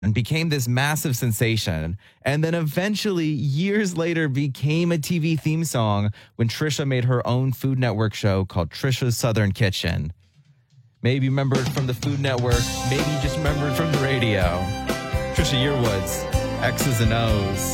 and became this massive sensation. And then eventually, years later, became a TV theme song when Trisha made her own Food Network show called Trisha's Southern Kitchen. Maybe you remember it from the Food Network. Maybe you just remember it from the radio. Trisha Yearwood's X's and O's.